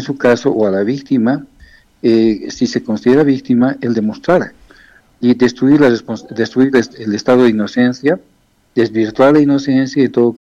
su caso, o a la víctima, si se considera víctima, el demostrar y destruir el estado de inocencia, desvirtuar la inocencia y en todo